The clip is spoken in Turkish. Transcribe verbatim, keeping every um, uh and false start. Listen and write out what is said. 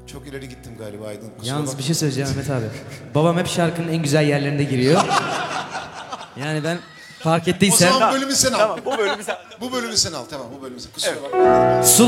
Çok ileri gittim galiba Aydın. Kusura Yalnız bakma. bir şey söyleyeceğim Ahmet abi. Babam hep şarkının en güzel yerlerinde giriyor. Yani ben fark O ettiysen... zaman bu bölümü sen al. Tamam bu bölümü sen... Bu bölümü sen al tamam bu bölümü sen. Kusura bakma. Sulu